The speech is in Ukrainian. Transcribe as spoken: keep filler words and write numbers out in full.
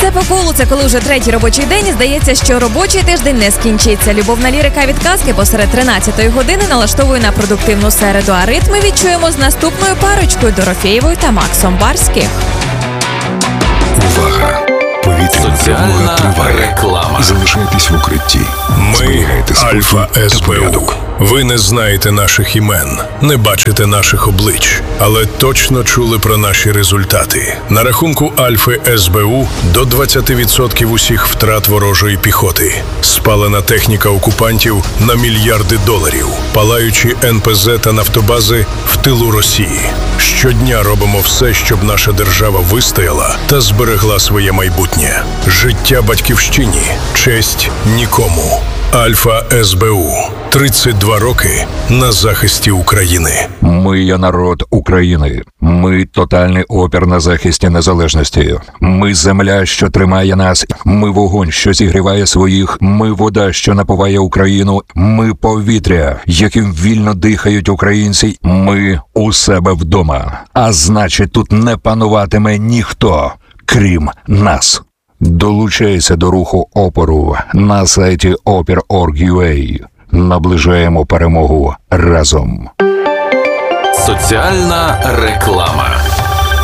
Це по колу, це коли вже третій робочий день і здається, що робочий тиждень не скінчиться. Любовна лірика від казки посеред тринадцятої години налаштовує на продуктивну середу, а ритми відчуємо з наступною парочкою Дорофєєвою та Максом Барських. Увага! Повітряна тривога триває. Реклама. Залишайтесь в укритті. Ми Альфа ес бе у. Ви не знаєте наших імен, не бачите наших облич, але точно чули про наші результати. На рахунку Альфи ес бе у до двадцять відсотків усіх втрат ворожої піхоти. Спалена техніка окупантів на мільярди доларів. Палаючі ен пе зет та нафтобази в тилу Росії. Щодня робимо все, щоб наша держава вистояла та зберегла своє майбутнє. Життя батьківщині, честь нікому. Альфа ес бе у. тридцять два роки на захисті України. Ми є народ України. Ми тотальний опір на захисті незалежності. Ми земля, що тримає нас. Ми вогонь, що зігріває своїх. Ми вода, що напуває Україну. Ми повітря, яким вільно дихають українці. Ми у себе вдома. А значить, тут не пануватиме ніхто, крім нас. Долучайся до руху опору на сайті опір крапка орг крапка ю а. Наближаємо перемогу разом. Соціальна реклама.